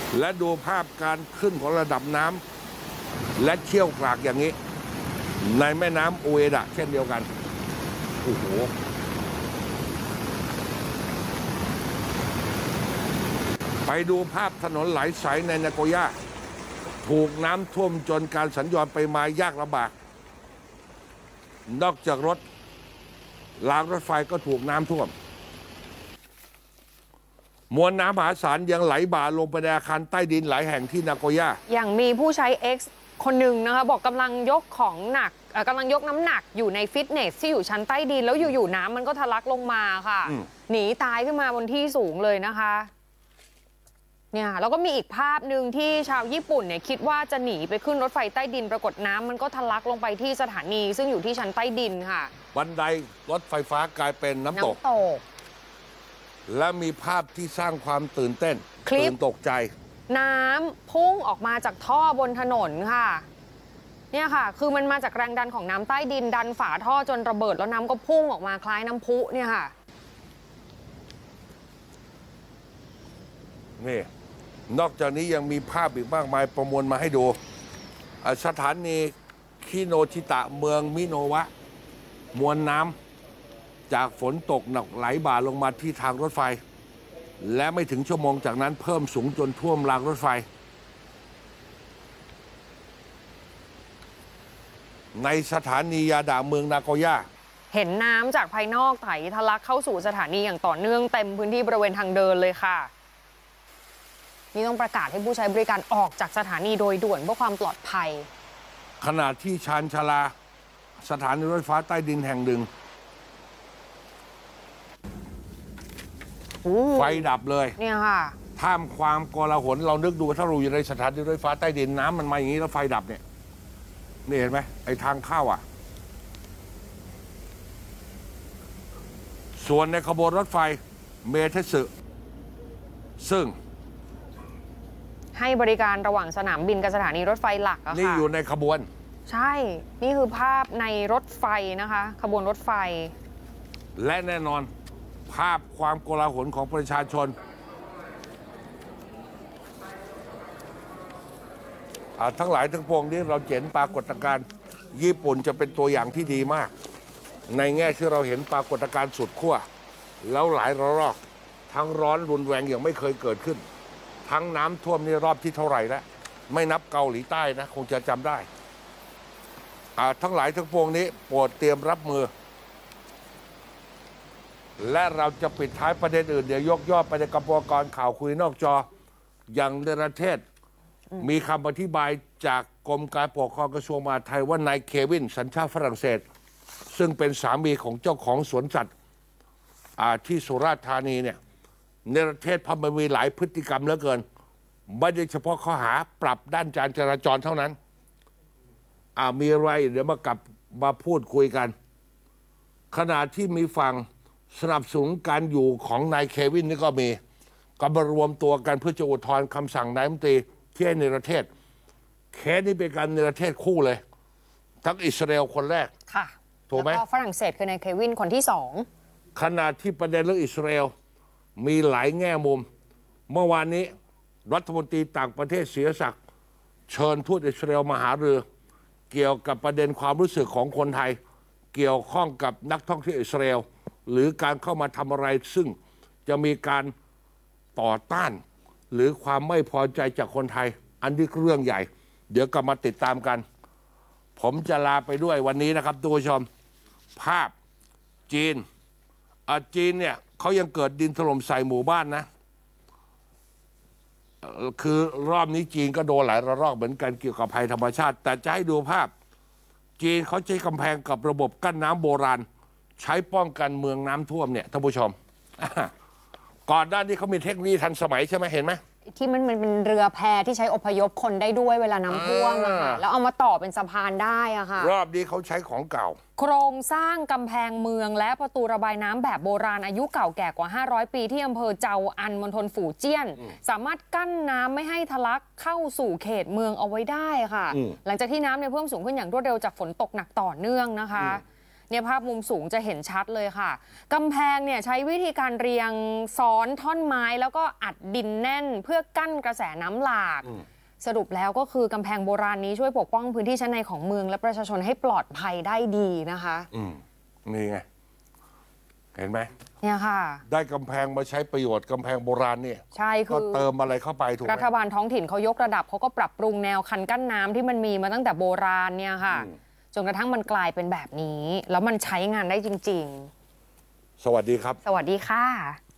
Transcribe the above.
และดูภาพการขึ้นของระดับน้ำและเชี่ยวกรากอย่างนี้ในแม่น้ำอุเอดะเช่นเดียวกันโอ้โหไปดูภาพถนนหลายสายในนาโกย่าถูกน้ำท่วมจนการสัญจรไปมายากลำบากนอกจากรถรางรถไฟก็ถูกน้ำท่วมมวลน้ำมหาศาลยังไหลบ่าลงไปในอาคารใต้ดินหลายแห่งที่นาโกย่าอย่างมีผู้ใช้ X คนหนึ่งนะคะบอกกำลังยกของหนักกำลังยกน้ำหนักอยู่ในฟิตเนสที่อยู่ชั้นใต้ดินแล้วอยู่ๆน้ำมันก็ทะลักลงมาค่ะหนีตายขึ้นมาบนที่สูงเลยนะคะเนี่ยแล้วก็มีอีกภาพหนึ่งที่ชาวญี่ปุ่นเนี่ยคิดว่าจะหนีไปขึ้นรถไฟใต้ดินปรากฏน้ำมันก็ทะลักลงไปที่สถานีซึ่งอยู่ที่ชั้นใต้ดินค่ะบันไดรถไฟฟ้ากลายเป็นน้ำตกและมีภาพที่สร้างความตื่นเต้นตื่นตกใจน้ำพุ่งออกมาจากท่อบนถนนค่ะเนี่ยค่ะคือมันมาจากแรงดันของน้ำใต้ดินดันฝาท่อจนระเบิดแล้วน้ำก็พุ่งออกมาคล้ายน้ำพุเนี่ยค่ะนี่นอกจากนี้ยังมีภาพอีกมากมายประมวลมาให้ดูสถานีคิโนชิตะเมืองมิโนะวะมวลน้ำจากฝนตกหนักไหลบ่าลงมาที่ทางรถไฟและไม่ถึงชั่วโมงจากนั้นเพิ่มสูงจนท่วมรางรถไฟในสถานียาดะเมืองนาโกย่าเห็นน้ำจากภายนอกไหลทะลักเข้าสู่สถานีอย่างต่อเนื่องเต็มพื้นที่บริเวณทางเดินเลยค่ะนี่ต้องประกาศให้ผู้ใช้บริการออกจากสถานีโดยด่วนเพื่อความปลอดภัยขณะที่ชานชาลาสถานีรถไฟฟ้าใต้ดินแห่งหนึ่งไฟดับเลยเนี่ยค่ะท่ามความโกลาหลเรานึกดูถ้าเราอยู่ในสถานีรถไฟฟ้าใต้ดินน้ำมันมาอย่างนี้แล้วไฟดับเนี่ยนี่เห็นไหมไอ้ทางเข้าส่วนในขบวนรถไฟเมเทสึซึ่งให้บริการระหว่างสนามบินกับสถานีรถไฟหลักอะค่ะนี่อยู่ในขบวนใช่นี่คือภาพในรถไฟนะคะขบวนรถไฟและแน่นอนภาพความโกลาหลของประชาชนทั้งหลายทั้งปวงนี้เราเห็นปรากฏการณ์ญี่ปุ่นจะเป็นตัวอย่างที่ดีมากในแง่ที่เราเห็นปรากฏการณ์สุดขั้วแล้วหลายระลอกทั้งร้อนรุนแรงอย่างไม่เคยเกิดขึ้นทั้งน้ำท่วมนี่รอบที่เท่าไหร่แล้วไม่นับเกาหลีใต้นะคงจะจำได้ทั้งหลายทั้งปวงนี้โปรดเตรียมรับมือและเราจะปิดท้ายประเด็นอื่นเดี๋ยวยกย่อไปในกระบวนการข่าวคุยนอกจออย่างในประเทศมีคำอธิบายจากกรมการปกครองกระทรวงมหาดไทยว่านายเควินสัญชาติฝรั่งเศสซึ่งเป็นสามีของเจ้าของสวนสัตว์ที่สุราษฎร์ธานีเนี่ยในประเทศพม่ามีหลายพฤติกรรมเหลือเกินไม่ได้เฉพาะข้อหาปรับด้านการจราจรเท่านั้นมีอะไรเดี๋ยวมาพูดคุยกันขณะที่มีฝั่งสนับสนุนการอยู่ของนายเควินนี่ก็มีก็มารวมตัวกันเพื่อจะอุทธรณ์คำสั่งนายรัฐมนตรีที่ในประเทศเคสนี้เป็นการในประเทศคู่เลยทั้งอิสราเอลคนแรกค่ะถูกไหมแล้วก็ฝรั่งเศสคือนายเควินคนที่สองขณะที่ประเด็นเรื่องอิสราเอลมีหลายแง่มุมเมื่อวานนี้รัฐมนตรีต่างประเทศเสียศักดิ์เชิญทูตอิสราเอลมาหารือเกี่ยวกับประเด็นความรู้สึกของคนไทยเกี่ยวข้องกับนักท่องเที่ยวอิสราเอลหรือการเข้ามาทำอะไรซึ่งจะมีการต่อต้านหรือความไม่พอใจจากคนไทยอันนี้เรื่องใหญ่เดี๋ยวกลับมาติดตามกันผมจะลาไปด้วยวันนี้นะครับทุกผู้ชมภาพจีนจีนเนี่ยเขายังเกิดดินถล่มใส่หมู่บ้านนะคือรอบนี้จีนก็โดนหลายระลอกเหมือนกันเกี่ยวกับภัยธรรมชาติแต่จะให้ดูภาพจีนเขาใช้กำแพงกับระบบกั้นน้ำโบราณใช้ป้องกันเมืองน้ำท่วมเนี่ยท่านผู้ชมก่อนด้านนี้เขามีเทคโนโลยีทันสมัยใช่ไหมเห็นไหมที่มันเป็นเรือแพที่ใช้อพยพคนได้ด้วยเวลาน้ำท่วมแล้วเอามาต่อเป็นสะพานได้อะค่ะรอบนี้เขาใช้ของเก่าโครงสร้างกำแพงเมืองและประตูระบายน้ำแบบโบราณอายุเก่าแก่กว่า500ปีที่อำเภอเจาอันมณฑลฝู่เจี้ยนสามารถกั้นน้ำไม่ให้ทะลักเข้าสู่เขตเมืองเอาไว้ได้ค่ะหลังจากที่น้ำเนี่ยเพิ่มสูงขึ้นอย่างรวดเร็วจากฝนตกหนักต่อเนื่องนะคะเนี่ยภาพมุมสูงจะเห็นชัดเลยค่ะกำแพงเนี่ยใช้วิธีการเรียงซ้อนท่อนไม้แล้วก็อัดดินแน่นเพื่อกั้นกระแสน้ำหลากสรุปแล้วก็คือกำแพงโบราณนี้ช่วยปกป้องพื้นที่ชั้นในของเมืองและประชาชนให้ปลอดภัยได้ดีนะคะนี่ไงเห็นไหมเนี่ยค่ะได้กำแพงมาใช้ประโยชน์กำแพงโบราณเนี่ยใช่คือก็เติมอะไรเข้าไปถูกไหมรัฐบาลท้องถิ่นเขายกระดับเขาก็ปรับปรุงแนวคันกั้นน้ำที่มันมีมาตั้งแต่โบราณเนี่ยค่ะจนกระทั่งมันกลายเป็นแบบนี้แล้วมันใช้งานได้จริงๆสวัสดีครับสวัสดีค่ะ